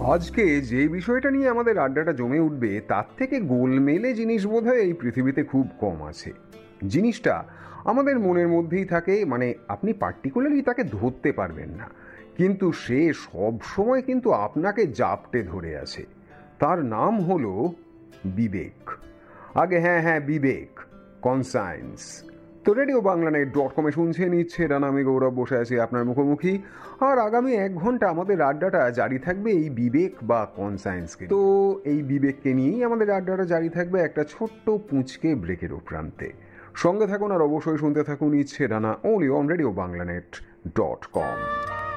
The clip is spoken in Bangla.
আজকে যে বিষয়টা নিয়ে আমাদের আড্ডাটা জমে উঠবে তার থেকে গোলমেলে জিনিস বোধহয় এই পৃথিবীতে খুব কম আছে। জিনিসটা আমাদের মনের মধ্যেই থাকে, মানে আপনি পার্টিকুলারলি তাকে ধরতে পারবেন না, কিন্তু সে সব সময় কিন্তু আপনাকে জাপটে ধরে আছে। তার নাম হলো বিবেক। আগে হ্যাঁ হ্যাঁ, বিবেক, কনসায়েন্স। তো রেডিও বাংলানেট.com শুনছেন ইচ্ছে ডানা, আমি গৌরব বসে আছি আপনার মুখোমুখি। আর আগামী 1 ঘন্টা আমাদের আড্ডাটা জারি থাকবে এই বিবেক বা কনসায়েন্সকে। তো এই বিবেককে নিয়েই আমাদের আড্ডাটা জারি থাকবে একটা ছোট্ট পুঁচকে ব্রেকের প্রান্তে। সঙ্গে থাকুন আর অবশ্যই শুনতে থাকুন ইচ্ছে ডানা, ওনলি অন রেডিও বাংলানেট.com।